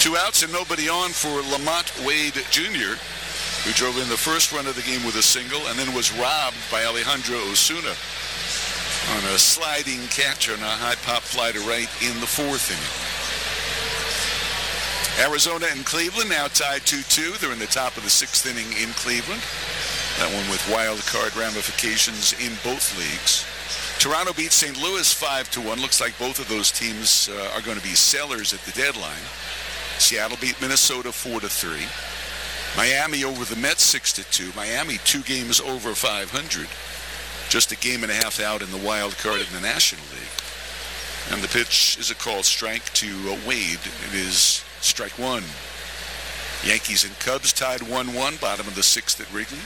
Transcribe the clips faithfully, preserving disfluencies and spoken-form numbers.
Two outs and nobody on for Lamont Wade Junior, who drove in the first run of the game with a single and then was robbed by Alejandro Osuna on a sliding catch on a high pop fly to right in the fourth inning. Arizona and Cleveland now tied two two. They're in the top of the sixth inning in Cleveland. That one with wild card ramifications in both leagues. Toronto beats Saint Louis five to one. Looks like both of those teams uh, are going to be sellers at the deadline. Seattle beat Minnesota four to three. Miami over the Mets six to two. Miami two games over five hundred. Just a game and a half out in the wild card in the National League. And the pitch is a called strike to uh, Wade. It is strike one. Yankees and Cubs tied one one, bottom of the sixth at Wrigley.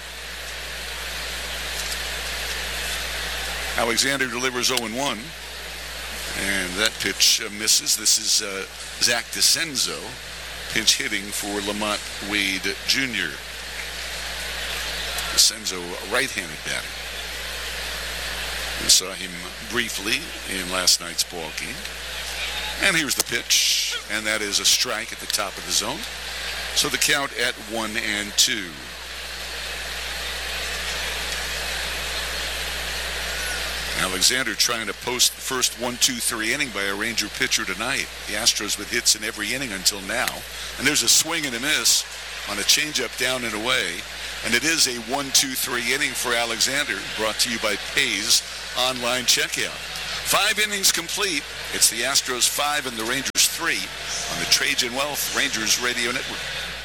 Alexander delivers oh one, and that pitch uh, misses. This is uh, Zach DeCenzo, pinch hitting for Lamont Wade Junior DeCenzo, a right-handed batter. We saw him briefly in last night's ball game. And here's the pitch, and that is a strike at the top of the zone. So the count at one and two. Alexander trying to post the first one two three inning by a Ranger pitcher tonight. The Astros with hits in every inning until now. And there's a swing and a miss on a changeup down and away. And it is a one two three inning for Alexander, brought to you by Pays Online Checkout. Five innings complete. It's the Astros five and the Rangers three on the Trajan Wealth Rangers Radio Network.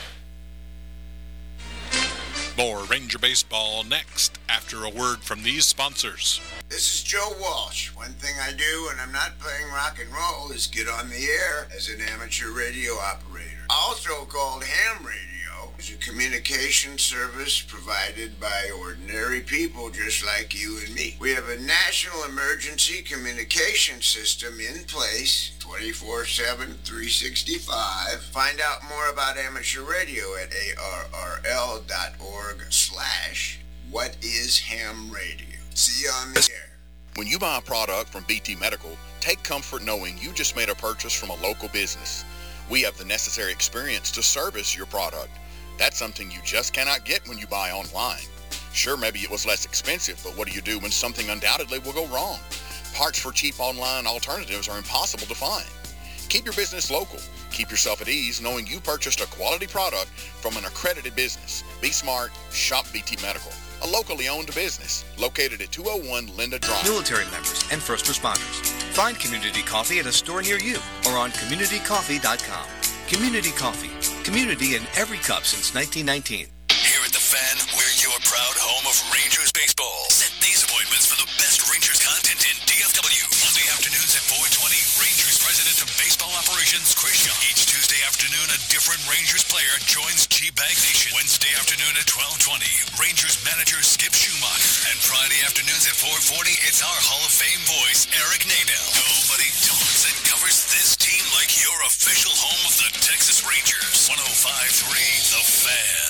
More Ranger Baseball next after a word from these sponsors. This is Joe Walsh. One thing I do when I'm not playing rock and roll is get on the air as an amateur radio operator. Also called ham radio. Is a communication service provided by ordinary people just like you and me. We have a national emergency communication system in place twenty-four seven, three sixty-five. Find out more about amateur radio at arrl.org slash what is ham radio. See you on the air. When you buy a product from B T Medical, take comfort knowing you just made a purchase from a local business. We have the necessary experience to service your product. That's something you just cannot get when you buy online. Sure, maybe it was less expensive, but what do you do when something undoubtedly will go wrong? Parts for cheap online alternatives are impossible to find. Keep your business local. Keep yourself at ease knowing you purchased a quality product from an accredited business. Be smart. Shop B T Medical, a locally owned business located at two oh one Linda Drive. Military members and first responders. Find Community Coffee at a store near you or on community coffee dot com. Community Coffee. Community in every cup since nineteen nineteen. Here at The Fan, we're your proud home of Rangers baseball. Set these appointments for the best Rangers content in D F W. Monday afternoons at four twenty, Rangers President of Baseball Operations, Chris Young. Each Tuesday afternoon, a different Rangers player joins G-Bag Nation. Wednesday afternoon at twelve twenty, Rangers manager Skip Schumacher. And Friday afternoons at four forty, it's our Hall of Fame voice, Eric Nadel. Nobody talks and covers this team like your official home of the Texas Rangers. one oh five point three The Fan.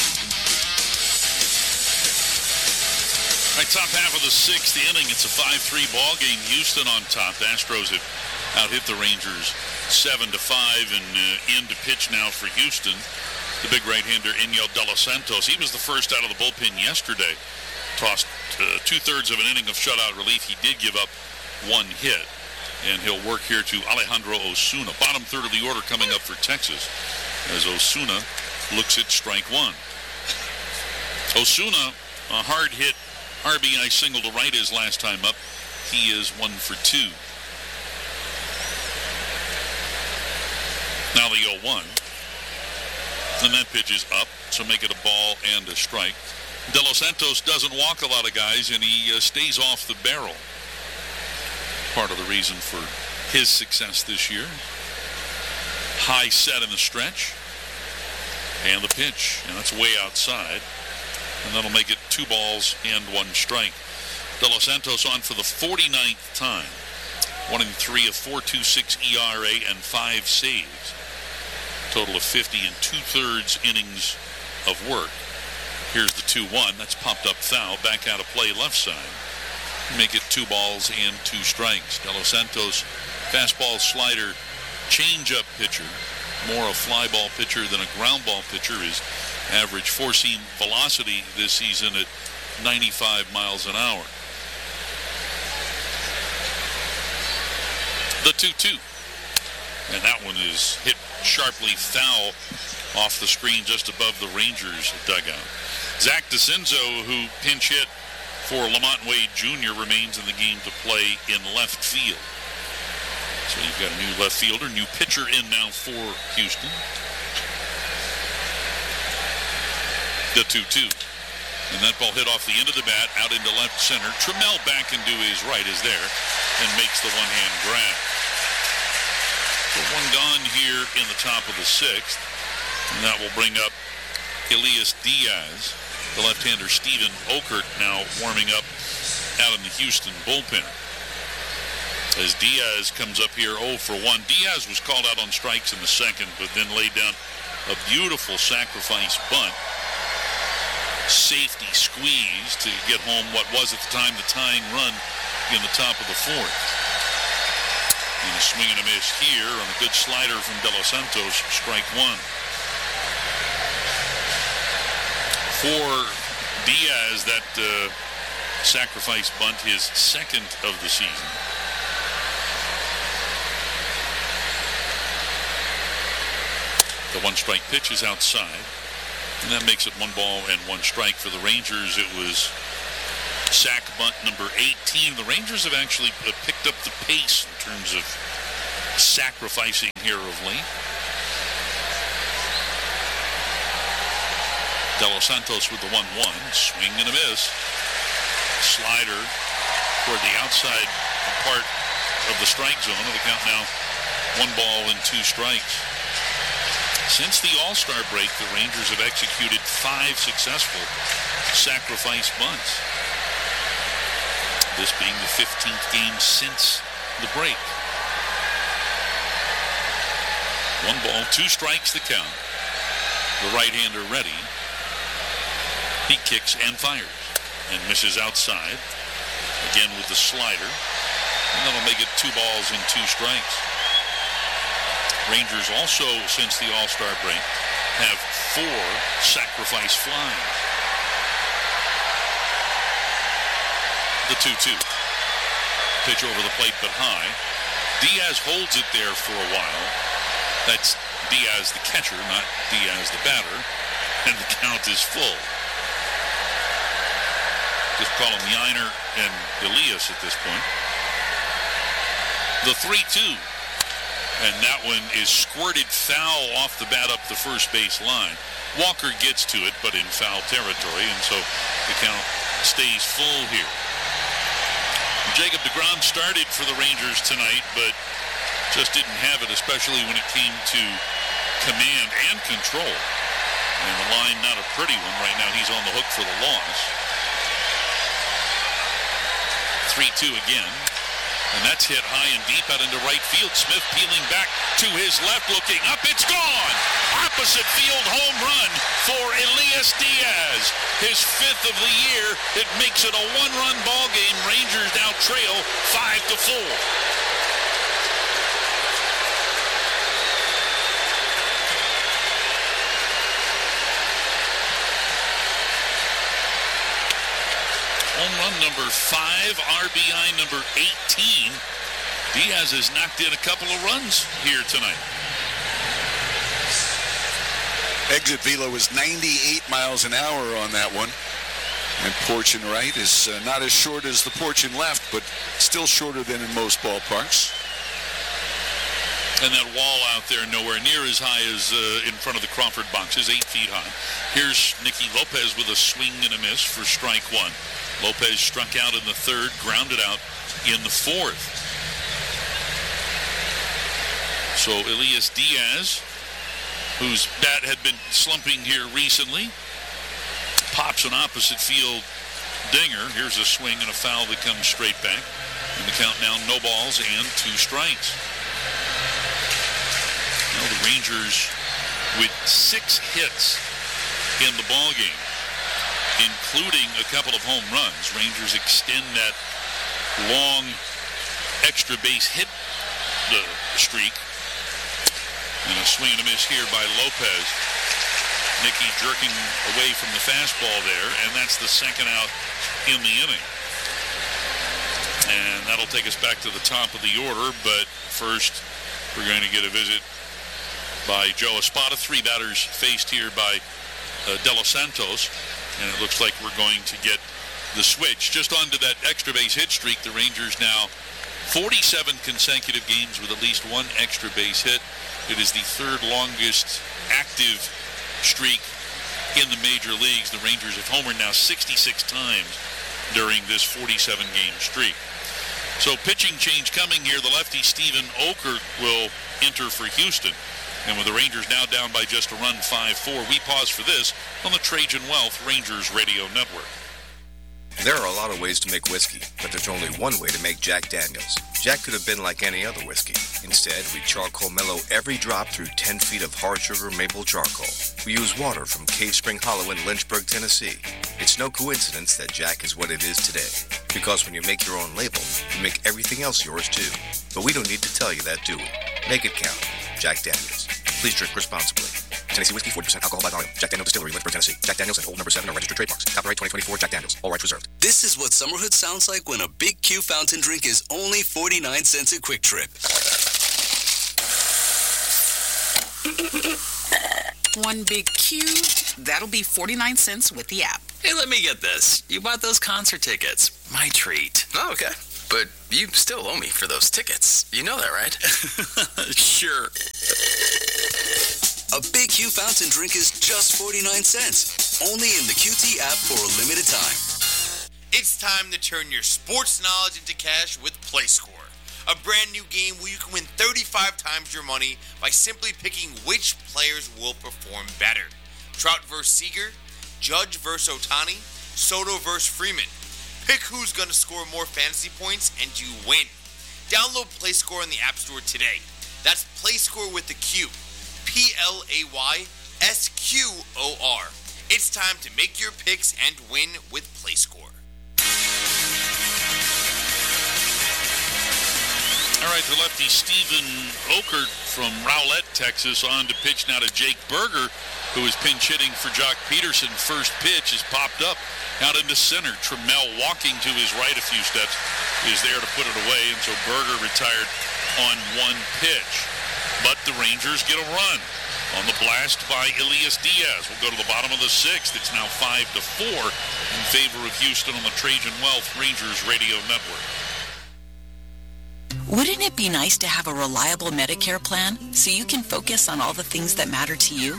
All right, top half of the sixth inning. It's a five three ball game. Houston on top. The Astros have out-hit the Rangers seven to five, and uh, in to pitch now for Houston. The big right-hander, Enyel De Los Santos. He was the first out of the bullpen yesterday. Tossed uh, two-thirds of an inning of shutout relief. He did give up one hit, and he'll work here to Alejandro Osuna. Bottom third of the order coming up for Texas as Osuna looks at strike one. Osuna, a hard hit R B I single to right his last time up. He is one for two. Now the oh one. And that pitch is up, so make it a ball and a strike. De Los Santos doesn't walk a lot of guys, and he uh, stays off the barrel. Part of the reason for his success this year. High set in the stretch. And the pitch, and that's way outside. And that'll make it two balls and one strike. De Los Santos on for the forty-ninth time. One in three, a four point two six E R A and five saves. Total of fifty and two-thirds innings of work. Here's the two one. That's popped up foul. Back out of play left side. Make it two balls and two strikes. De Los Santos, fastball, slider, change-up pitcher. more a fly ball pitcher than a ground ball pitcher. His average four-seam velocity this season at ninety-five miles an hour. The two two. And that one is hit sharply foul off the screen just above the Rangers dugout. Zach DeCenzo, who pinch hit for Lamont Wade Junior, remains in the game to play in left field. So you've got a new left fielder, new pitcher in now for Houston. The two two. And that ball hit off the end of the bat, out into left center. Trammell back into his right is there and makes the one-hand grab. So one gone here in the top of the sixth. And that will bring up Elias Diaz. The left-hander Steven Okert now warming up out in the Houston bullpen. As Diaz comes up here oh for one. Diaz was called out on strikes in the second, but then laid down a beautiful sacrifice bunt. Safety squeeze to get home what was at the time the tying run in the top of the fourth. And a swing and a miss here on a good slider from De Los Santos, strike one. For Diaz, that uh, sacrifice bunt, his second of the season. The one strike pitch is outside. And that makes it one ball and one strike for the Rangers. It was sack bunt number eighteen. The Rangers have actually picked up the pace in terms of sacrificing here of late. De Los Santos with the one one. Swing and a miss. Slider toward the outside part of the strike zone. The count now one ball and two strikes. Since the All-Star break, the Rangers have executed five successful sacrifice bunts. This being the fifteenth game since the break. One ball, two strikes the count. The right-hander ready. He kicks and fires and misses outside. Again with the slider. And that'll make it two balls and two strikes. Rangers also, since the All-Star break, have four sacrifice flies. The two two. Pitch over the plate but high. Diaz holds it there for a while. That's Diaz the catcher, not Diaz the batter. And the count is full. Just call him Yiner and Elias at this point. The three two. And that one is squirted foul off the bat up the first base line. Walker gets to it, but in foul territory, and so the count stays full here. Jacob deGrom started for the Rangers tonight, but just didn't have it, especially when it came to command and control. And the line, not a pretty one right now. He's on the hook for the loss. three two again. And that's hit high and deep out into right field. Smith peeling back to his left, looking up. It's gone! Opposite field home run for Elias Diaz. His fifth of the year. It makes it a one-run ball game. Rangers now trail five to four. Home run number five, R B I number eighteen. Diaz has knocked in a couple of runs here tonight. Exit velo was ninety-eight miles an hour on that one. And porch and right is uh, not as short as the porch and left, but still shorter than in most ballparks. And that wall out there nowhere near as high as uh, in front of the Crawford boxes, eight feet high. Here's Nicky Lopez with a swing and a miss for strike one. Lopez struck out in the third, grounded out in the fourth. So Elias Diaz, whose bat had been slumping here recently, pops an opposite field dinger. Here's a swing and a foul that comes straight back. And the count now no balls and two strikes. Now the Rangers with six hits in the ballgame, including a couple of home runs. Rangers extend that long extra base hit uh, streak. And a swing and a miss here by Lopez. Nicky jerking away from the fastball there, and that's the second out in the inning. And that'll take us back to the top of the order, but first we're going to get a visit by Joe Espada. Three batters faced here by uh, De Los Santos, and it looks like we're going to get the switch. Just onto that extra base hit streak, the Rangers now forty-seven consecutive games with at least one extra base hit. It is the third longest active streak in the major leagues. The Rangers have homered now sixty-six times during this forty-seven game streak. So pitching change coming here. The lefty Steven Okert will enter for Houston. And with the Rangers now down by just a run, five four, we pause for this on the Trajan Wealth Rangers Radio Network. There are a lot of ways to make whiskey, but there's only one way to make Jack Daniels. Jack could have been like any other whiskey. Instead, we charcoal mellow every drop through ten feet of hard sugar maple charcoal. We use water from Cave Spring Hollow in Lynchburg, Tennessee. It's no coincidence that Jack is what it is today. Because when you make your own label, you make everything else yours too. But we don't need to tell you that, do we? Make it count. Jack Daniels. Please drink responsibly. Tennessee Whiskey, forty percent alcohol by volume. Jack Daniels Distillery, Lynchburg, Tennessee. Jack Daniels and Old Number seven are registered trademarks. Copyright twenty twenty-four Jack Daniels. All rights reserved. This is what summerhood sounds like when a Big Q fountain drink is only forty-nine cents at Quick Trip. One Big Q, that'll be forty-nine cents with the app. Hey, let me get this. You bought those concert tickets. My treat. Oh, okay. But you still owe me for those tickets. You know that, right? Sure. A Big Q fountain drink is just forty-nine cents. Only in the Q T app for a limited time. It's time to turn your sports knowledge into cash with PlayScore. A brand new game where you can win thirty-five times your money by simply picking which players will perform better. Trout versus Seager, Judge versus Ohtani, Soto versus Freeman. Pick who's going to score more fantasy points and you win. Download PlayScore in the App Store today. That's PlayScore with the Q. P L A Y S Q O R. It's time to make your picks and win with PlayScore. All right, the lefty Steven Okert from Rowlett, Texas, on to pitch now to Jake Berger, who is pinch hitting for Jock Peterson. First pitch is popped up out into center. Trammell walking to his right a few steps is there to put it away, and so Berger retired on one pitch. But the Rangers get a run on the blast by Elias Diaz. We'll go to the bottom of the sixth. It's now five to four in favor of Houston on the Trajan Wealth Rangers Radio Network. Wouldn't it be nice to have a reliable Medicare plan so you can focus on all the things that matter to you?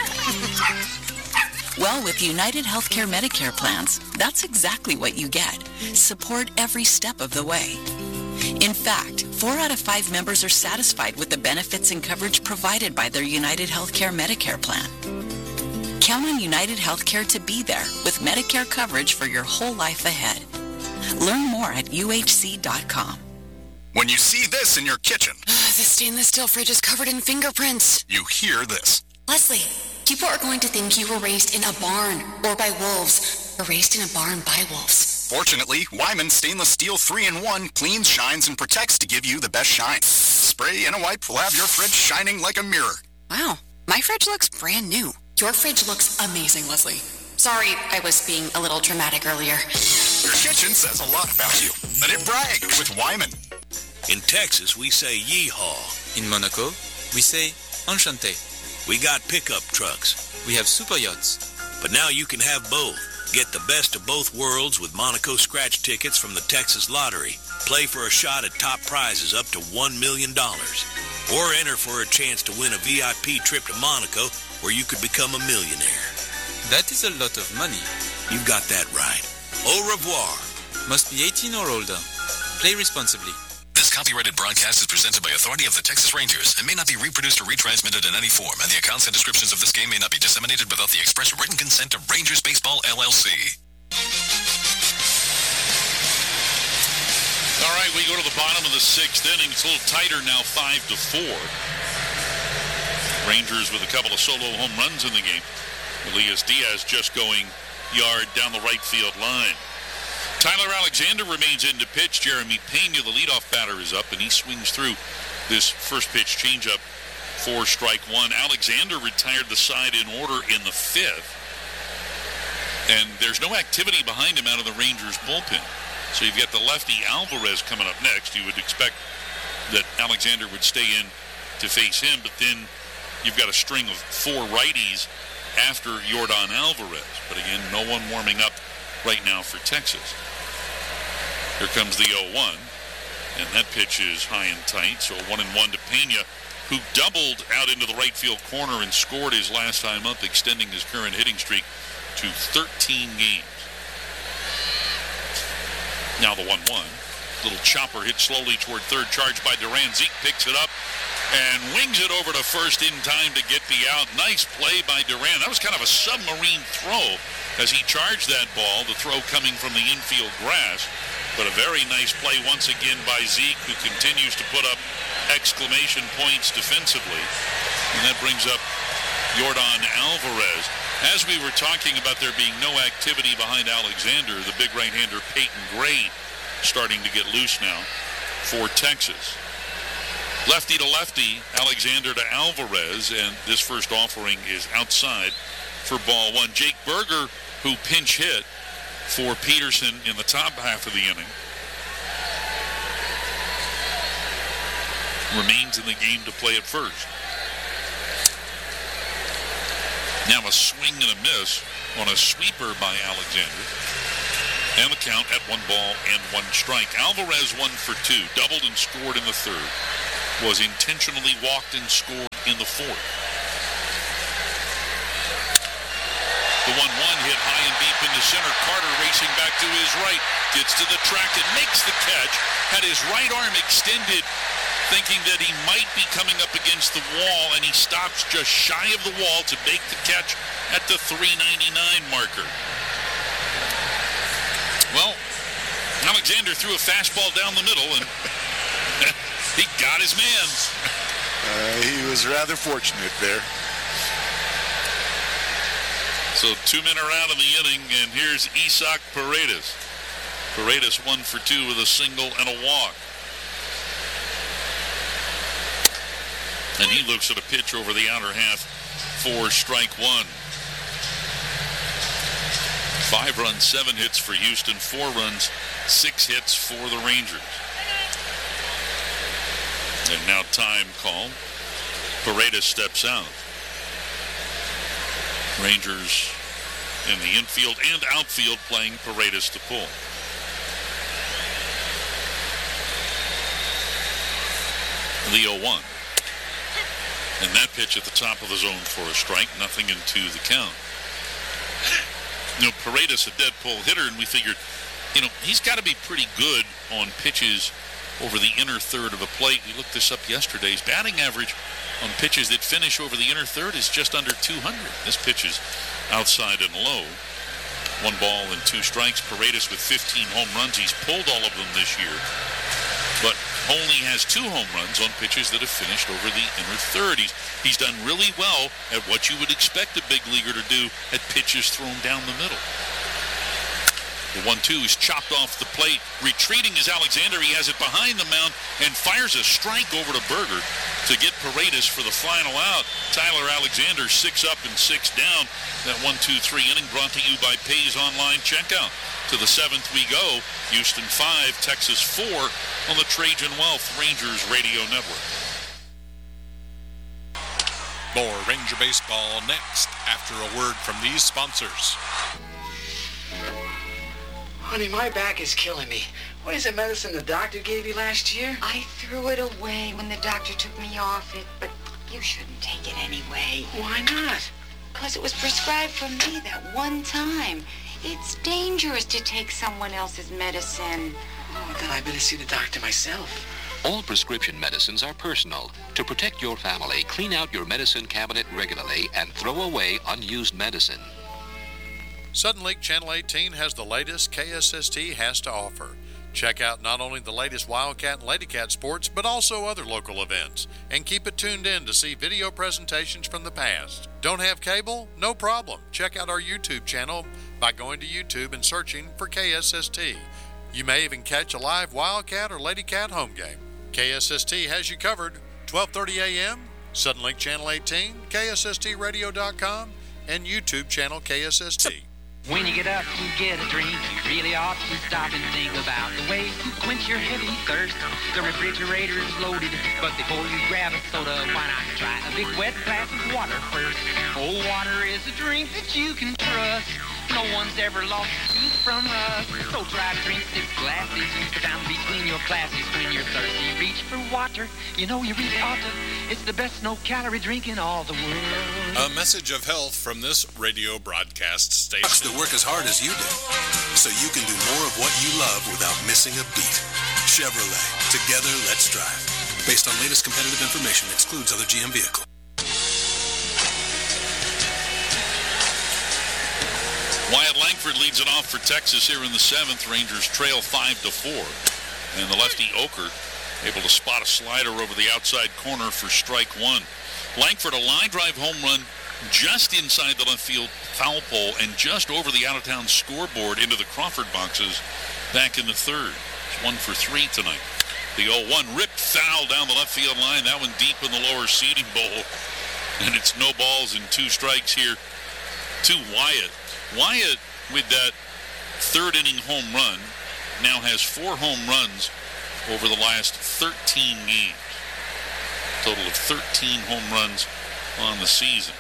Well, with United Healthcare Medicare plans, that's exactly what you get. Support every step of the way. In fact, four out of five members are satisfied with the benefits and coverage provided by their United Healthcare Medicare plan. Count on United Healthcare to be there with Medicare coverage for your whole life ahead. Learn more at U H C dot com. When you see this in your kitchen, The stainless steel fridge is covered in fingerprints. you hear this. Leslie, people are going to think you were raised in a barn or by wolves. Or raised in a barn by wolves. Fortunately, Wyman Stainless Steel three in one cleans, shines, and protects to give you the best shine. Spray and a wipe will have your fridge shining like a mirror. Wow, my fridge looks brand new. Your fridge looks amazing, Leslie. Sorry, I was being a little dramatic earlier. Your kitchen says a lot about you. Let it brag with Wyman. In Texas, we say yeehaw. In Monaco, we say enchanté. We got pickup trucks. We have super yachts. But now you can have both. Get the best of both worlds with Monaco scratch tickets from the Texas Lottery. Play for a shot at top prizes up to one million dollars. Or enter for a chance to win a V I P trip to Monaco where you could become a millionaire. That is a lot of money. You got that right. Au revoir. Must be eighteen or older. Play responsibly. This copyrighted broadcast is presented by authority of the Texas Rangers and may not be reproduced or retransmitted in any form, and the accounts and descriptions of this game may not be disseminated without the express written consent of Rangers Baseball, L L C. All right, we go to the bottom of the sixth inning. It's a little tighter now, five to four. Rangers with a couple of solo home runs in the game. Elias Diaz just going yard down the right field line. Tyler Alexander remains in to pitch. Jeremy Pena, the leadoff batter, is up, and he swings through this first pitch changeup for strike one. Alexander retired the side in order in the fifth. And there's no activity behind him out of the Rangers bullpen. So you've got the lefty Alvarez coming up next. You would expect that Alexander would stay in to face him, but then you've got a string of four righties after Yordan Alvarez. But again, no one warming up right now for Texas. Here comes the oh one, and that pitch is high and tight, so one and one to Pena, who doubled out into the right field corner and scored his last time up, extending his current hitting streak to thirteen games. Now the one one. Little chopper hit slowly toward third, charged by Duran. Zeke picks it up and wings it over to first in time to get the out. Nice play by Duran. That was kind of a submarine throw as he charged that ball, the throw coming from the infield grass. But a very nice play once again by Zeke, who continues to put up exclamation points defensively. And that brings up Yordan Alvarez. As we were talking about there being no activity behind Alexander, the big right-hander Peyton Gray starting to get loose now for Texas. Lefty to lefty, Alexander to Alvarez, and this first offering is outside for ball one. Jake Berger, who pinch hit for Peterson in the top half of the inning, remains in the game to play at first. Now a swing and a miss on a sweeper by Alexander. And the count at one ball and one strike. Alvarez one for two, doubled and scored in the third. Was intentionally walked and scored in the fourth. The one one hit high and deep into center. Carter racing back to his right. Gets to the track and makes the catch. Had his right arm extended, thinking that he might be coming up against the wall, and he stops just shy of the wall to make the catch at the three ninety-nine marker. Well, Alexander threw a fastball down the middle, and he got his man. Uh, he was rather fortunate there. So two men are out in the inning, and here's Isaac Paredes. Paredes one for two with a single and a walk. And he looks at a pitch over the outer half for strike one. Five runs, seven hits for Houston, four runs, six hits for the Rangers. And now time called. Paredes steps out. Rangers in the infield and outfield playing Paredes to pull. The oh one. And that pitch at the top of the zone for a strike, nothing into the count. You know, Paredes a dead pull hitter, and we figured, you know, he's got to be pretty good on pitches over the inner third of the plate. We looked this up yesterday. His batting average on pitches that finish over the inner third is just under two hundred. This pitch is outside and low. One ball and two strikes. Paredes with fifteen home runs. He's pulled all of them this year, but only has two home runs on pitches that have finished over the inner third. He's, he's done really well at what you would expect a big leaguer to do at pitches thrown down the middle. The one two is chopped off the plate. Retreating is Alexander. He has it behind the mound and fires a strike over to Berger to get Paredes for the final out. Tyler Alexander six up and six down. That one two three inning brought to you by Pays Online Checkout. To the seventh we go. Houston five, Texas four on the Trajan Wealth Rangers Radio Network. More Ranger Baseball next after a word from these sponsors. Honey, my back is killing me. What is the medicine the doctor gave you last year? I threw it away when the doctor took me off it, but you shouldn't take it anyway. Why not? Because it was prescribed for me that one time. It's dangerous to take someone else's medicine. Oh, then I better see the doctor myself. All prescription medicines are personal. To protect your family, clean out your medicine cabinet regularly and throw away unused medicine. Sudden Lake Channel eighteen has the latest K S S T has to offer. Check out not only the latest Wildcat and Ladycat sports, but also other local events. And keep it tuned in to see video presentations from the past. Don't have cable? No problem. Check out our YouTube channel by going to YouTube and searching for K S S T. You may even catch a live Wildcat or Ladycat home game. K S S T has you covered twelve thirty a.m. Sudden Link Channel eighteen, K S S T radio dot com, and YouTube channel K S S T. When you get up to get a drink, you really ought to stop and think about the way to quench your heavy thirst. The refrigerator is loaded, but before you grab a soda, why not try a big wet glass of water first? Cold water is a drink that you can trust. No one's ever lost a tooth from rust. So try to drink six glasses down between your classes. When you're thirsty, reach for water. You know you really ought to. It's the best no-calorie drink in all the world. A message of health from this radio broadcast station. That work as hard as you do, so you can do more of what you love without missing a beat. Chevrolet. Together, let's drive. Based on latest competitive information, excludes other G M vehicles. Wyatt Langford leads it off for Texas here in the seventh. Rangers trail five to four. And the lefty Okert able to spot a slider over the outside corner for strike one. Langford, a line drive home run just inside the left field foul pole and just over the out-of-town scoreboard into the Crawford boxes back in the third. It's one for three tonight. The oh one ripped foul down the left field line. That one deep in the lower seating bowl. And it's no balls and two strikes here to Wyatt. Wyatt, with that third inning home run, now has four home runs over the last thirteen games. Total of thirteen home runs on the season.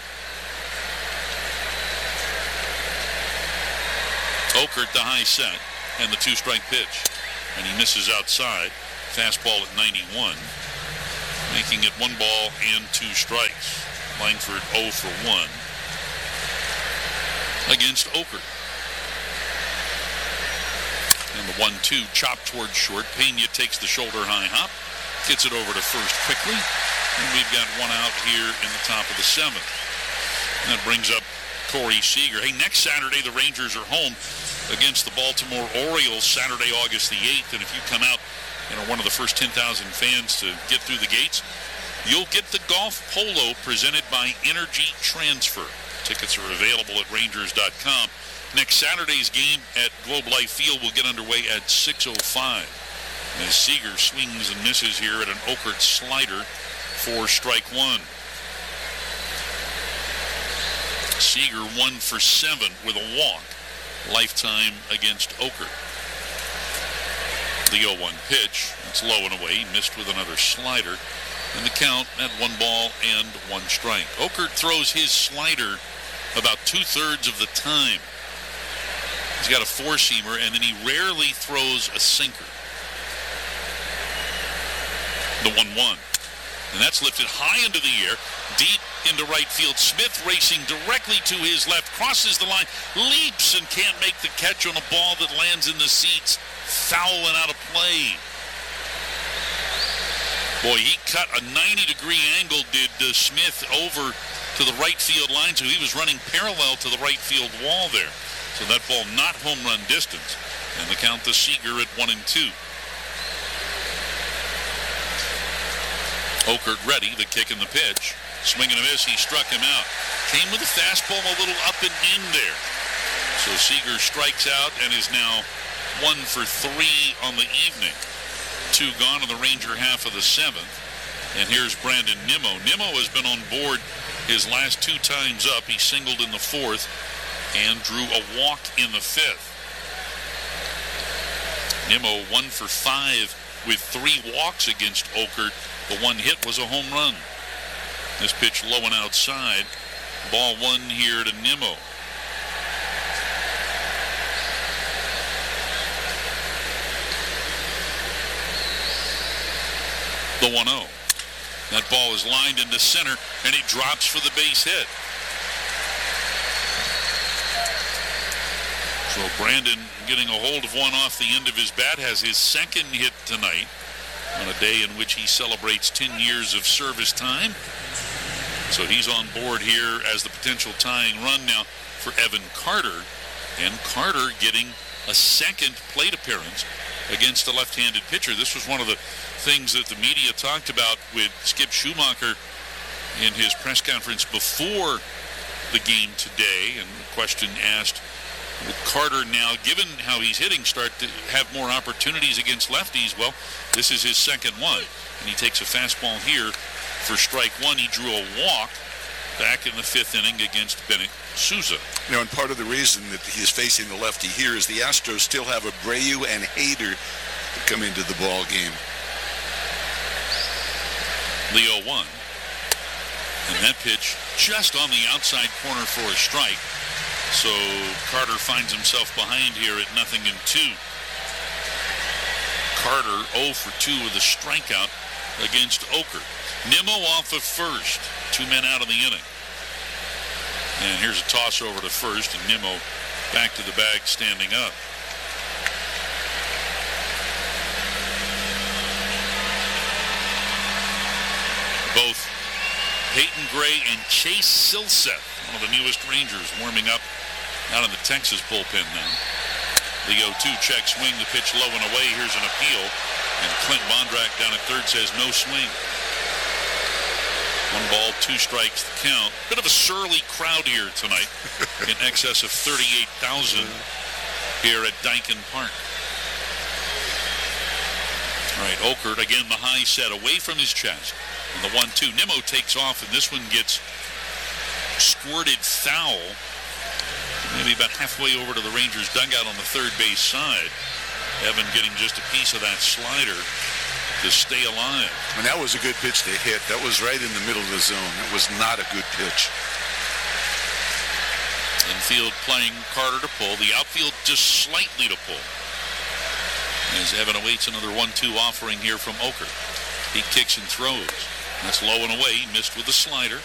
Okert, the high set, and the two-strike pitch. And he misses outside. Fastball at ninety-one, making it one ball and two strikes. Langford oh for one against Okert. And the one two chopped towards short. Pena takes the shoulder-high hop, gets it over to first quickly, and we've got one out here in the top of the seventh. And that brings up Corey Seager. Hey, next Saturday the Rangers are home against the Baltimore Orioles, Saturday, August the eighth. And if you come out and are one of the first ten thousand fans to get through the gates, you'll get the golf polo presented by Energy Transfer. Tickets are available at Rangers dot com. Next Saturday's game at Globe Life Field will get underway at six oh five. As Seager swings and misses here at an Okert slider for strike one. Seager one for seven with a walk. Lifetime against Okert. The oh one pitch. It's low and away. He missed with another slider. And the count at one ball and one strike. Okert throws his slider about two-thirds of the time. He's got a four-seamer, and then he rarely throws a sinker. The one one. And that's lifted high into the air, deep into right field. Smith racing directly to his left, crosses the line, leaps, and can't make the catch on a ball that lands in the seats. Foul and out of play. Boy, he cut a ninety-degree angle, did uh, Smith, over to the right field line, so he was running parallel to the right field wall there. So that ball not home run distance. And the count to Seager at one and two. Okert ready, the kick and the pitch. Swing and a miss, he struck him out. Came with a fastball a little up and in there. So Seager strikes out and is now one for three on the evening. Two gone in the Ranger half of the seventh. And here's Brandon Nimmo. Nimmo has been on board his last two times up. He singled in the fourth and drew a walk in the fifth. Nimmo one for five with three walks against Okert. The one hit was a home run. This pitch low and outside. Ball one here to Nimmo. The one oh. That ball is lined into center, and it drops for the base hit. So Brandon, getting a hold of one off the end of his bat, has his second hit tonight on a day in which he celebrates ten years of service time. So he's on board here as the potential tying run now for Evan Carter. And Carter getting a second plate appearance against a left-handed pitcher. This was one of the things that the media talked about with Skip Schumacher in his press conference before the game today. And the question asked, will Carter now, given how he's hitting, start to have more opportunities against lefties? Well, this is his second one, and he takes a fastball here for strike one. He drew a walk back in the fifth inning against Bennett Sousa. You know, and part of the reason that he is facing the lefty here is the Astros still have Abreu and Hader to come into the ball game. The oh one. And that pitch just on the outside corner for a strike. So Carter finds himself behind here at nothing and two. Carter oh for two with a strikeout against Oker. Nimmo off of first. Two men out of the inning. And here's a toss over to first, and Nimmo back to the bag standing up. Both Peyton Gray and Chase Silseth, one of the newest Rangers, warming up out in the Texas bullpen now. The oh two check swing, the pitch low and away. Here's an appeal. And Clint Bondrak down at third says no swing. One ball, two strikes to count. Bit of a surly crowd here tonight. In excess of thirty-eight thousand here at Daikin Park. All right, Okert again, the high set away from his chest. And the one two. Nimmo takes off, and this one gets squirted foul. Maybe about halfway over to the Rangers dugout on the third base side. Evan getting just a piece of that slider to stay alive. And that was a good pitch to hit. That was right in the middle of the zone. It was not a good pitch. Infield playing Carter to pull. The outfield just slightly to pull. As Evan awaits another one two offering here from Oker. He kicks and throws. That's low and away. He missed with the slider.